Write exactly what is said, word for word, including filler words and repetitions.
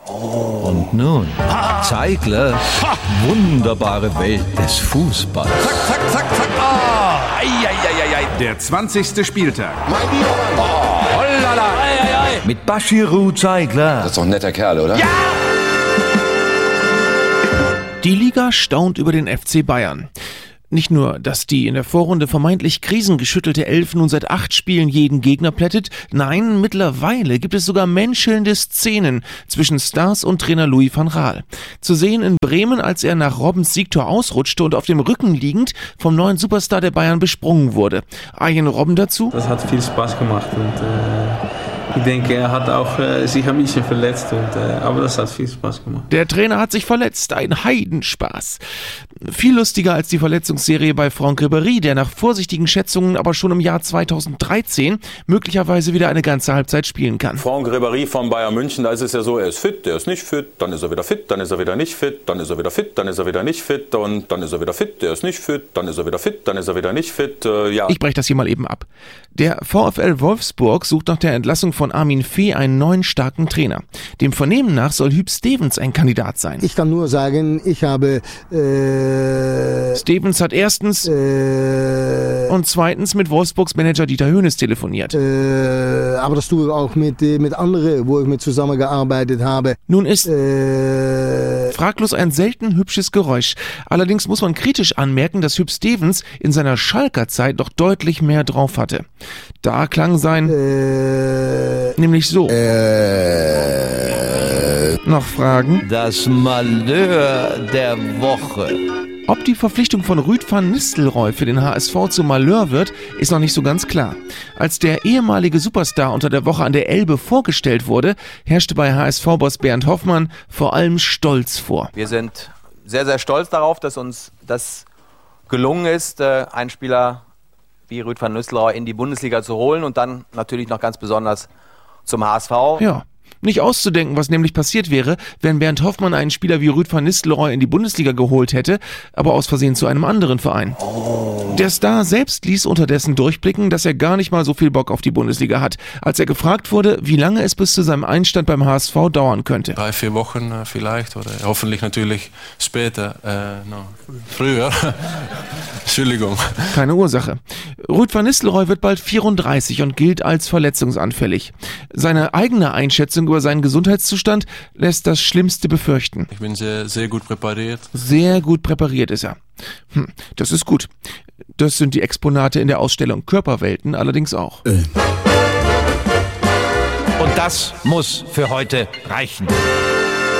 Und nun, Zeigler, wunderbare Welt des Fußballs. Zack, zack, zack, zack. Ah, ei, ei, ei, ei. Der zwanzigste Spieltag. Oh, hollala. Ei, ei, ei. Mit Bashiru Zeigler. Das ist doch ein netter Kerl, oder? Ja! Die Liga staunt über den F C Bayern. Nicht nur, dass die in der Vorrunde vermeintlich krisengeschüttelte Elf nun seit acht Spielen jeden Gegner plättet, nein, mittlerweile gibt es sogar menschelnde Szenen zwischen Stars und Trainer Louis van Gaal. Zu sehen in Bremen, als er nach Robbens Siegtor ausrutschte und auf dem Rücken liegend vom neuen Superstar der Bayern besprungen wurde. Arjen Robben dazu. Das hat viel Spaß gemacht und äh, ich denke, er hat auch äh, sich ein bisschen verletzt, und, äh, aber das hat viel Spaß gemacht. Der Trainer hat sich verletzt, ein Heidenspaß. Viel lustiger als die Verletzungsserie bei Franck Ribéry, der nach vorsichtigen Schätzungen aber schon im Jahr zweitausenddreizehn möglicherweise wieder eine ganze Halbzeit spielen kann. Franck Ribéry von Bayern München, da ist es ja so, er ist fit, der ist nicht fit, dann ist er wieder fit, dann ist er wieder nicht fit, dann ist er wieder fit, dann ist er wieder nicht fit und dann ist er wieder fit, der ist nicht fit, dann ist er wieder fit, dann ist er wieder nicht fit, äh, ja. Ich breche das hier mal eben ab. Der VfL Wolfsburg sucht nach der Entlassung von Armin Fee einen neuen starken Trainer. Dem Vernehmen nach soll Huub Stevens ein Kandidat sein. Ich kann nur sagen, ich habe äh, Stevens hat erstens äh, und zweitens mit Wolfsburgs Manager Dieter Hoeneß telefoniert. Äh, aber das tue ich auch mit, mit anderen, wo ich mit zusammengearbeitet habe. Nun ist äh, fraglos ein selten hübsches Geräusch. Allerdings muss man kritisch anmerken, dass Huub Stevens in seiner Schalker Zeit doch deutlich mehr drauf hatte. Da klang sein äh, nämlich so. Äh, Noch Fragen? Das Malheur der Woche. Ob die Verpflichtung von Ruud van Nistelrooy für den H S V zum Malheur wird, ist noch nicht so ganz klar. Als der ehemalige Superstar unter der Woche an der Elbe vorgestellt wurde, herrschte bei H S V-Boss Bernd Hoffmann vor allem Stolz vor. Wir sind sehr, sehr stolz darauf, dass uns das gelungen ist, einen Spieler wie Ruud van Nistelrooy in die Bundesliga zu holen und dann natürlich noch ganz besonders zum H S V. Ja. Nicht auszudenken, was nämlich passiert wäre, wenn Bernd Hoffmann einen Spieler wie Ruud van Nistelrooy in die Bundesliga geholt hätte, aber aus Versehen zu einem anderen Verein. Oh. Der Star selbst ließ unterdessen durchblicken, dass er gar nicht mal so viel Bock auf die Bundesliga hat, als er gefragt wurde, wie lange es bis zu seinem Einstand beim H S V dauern könnte. Drei, vier Wochen äh, vielleicht oder hoffentlich natürlich später, äh, no, früher. Entschuldigung. Keine Ursache. Ruud van Nistelrooy wird bald vierunddreißig und gilt als verletzungsanfällig. Seine eigene Einschätzung über seinen Gesundheitszustand lässt das Schlimmste befürchten. Ich bin sehr, sehr gut präpariert. Sehr gut präpariert ist er. Hm, das ist gut. Das sind die Exponate in der Ausstellung Körperwelten allerdings auch. Und das muss für heute reichen.